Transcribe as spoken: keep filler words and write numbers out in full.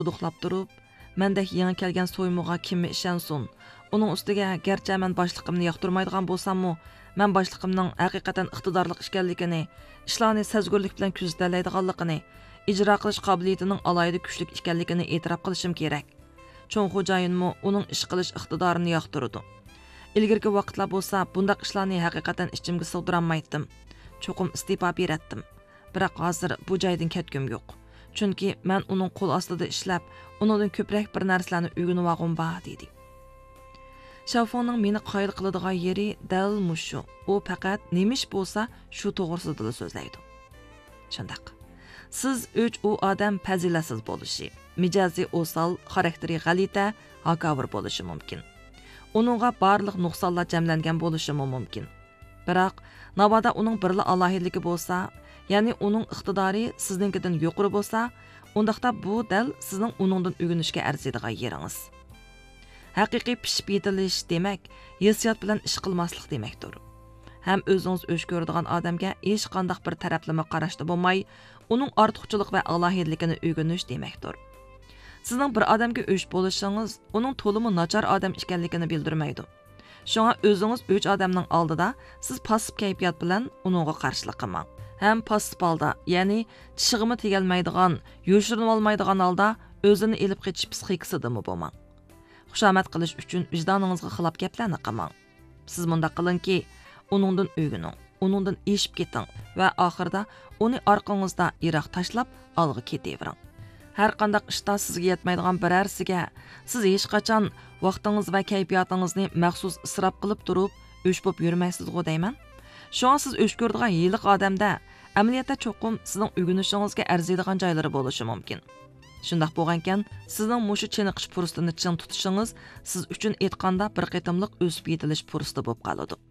uduqlab turib, mendek yangi kelgan so'ymuga kimmi ishonsin? Uning ustiga garchi men boshliqimni yoqtirmaydigan bo'lsam-mu, men boshliqimning haqiqatan iqtidorli ekanligini, ishlarni sezgurlik bilan kuzatalaydiganligini, ijro qilish qobiliyatining alohida kuchli ekanligini e'tirof qilishim kerak. Cho'ng xo'jayinmi uning ish qilish iqtidorini yoqtirdi. Ilgirki vaqtlar bo'lsa, bundaq ishlarni haqiqatan ichimga sig'dirolmaydim. Cho'qim istifa beratdim. Biroq hozir bu joydan ketgim yo'q. Chunki men uning qo'l ostida ishlab, uningdan ko'proq bir narsalarni o'rganib olg'um bor dedi. Shafoning meni qoyil qiladigan yeri dal mushu. U faqat nemish bo'lsa, shu to'g'risida so'zlaydi. Shundaq. Siz uch u odam fazilatsiz bo'lishi, mijozi o'sal, xarakteri g'alita, hakavir bo'lishi mumkin. Uningga barliq nuqsonlar jamlangan bo'lishi mumkin. Biroq, navoda uning birli alohidligi bo'lsa, ya'ni uning iqtidori sizninkidan yuqori bo'lsa, undaqda bu dal sizning uningdan o'rganishga arziydigan yeringiz. Haqiqiy pishib yetilish demak, hissiyot bilan ish qilmaslik demakdir. Ham o'zingiz o'sh ko'radigan odamga hech qanday bir taraflama qarashda bo'lmay, uning ortiqchilik va alohidligini o'rganish demakdir. Sizning bir odamga o'sh bo'lishingiz uning to'limi nachar odam ekanligini bildirmaydi. Shunga o'zingiz uch odamning oldida siz passiv kayfiyat bilan uningga qarshilik qilmang. Ham passiv holda, ya'ni tishig'imi tegalmaydigan, yo'shirinib olmaydigan holda o'zini elib qetish psixikasidami bo'lmang. Xushomat qilish uchun vijdoningizga xilof gaplarni qilmang. Siz bunda qilingki, uningdan o'rganing, uningdan eshib keting va oxirida uni orqangizda yiroq tashlab olg'a ketavering. Har qanday ishda sizga yetmaydigan birarsiga siz hech qachon vaqtingiz va kayfiyatingizni maxsus isrof qilib turib, o'sh bo'lib yurmaysiz-ku deyman. Shunga siz o'sh ko'radigan yiliq odamda amaliyotda cho'qim sizning o'rganishingizga arziydigan joylari bo'lishi mumkin. Shundaq bo'lgankan, sizning mushu chiniqish fursatini ching tutishingiz siz uchun aytganda bir qitimliq o'sib yetilish fursati bo'lib qoladi.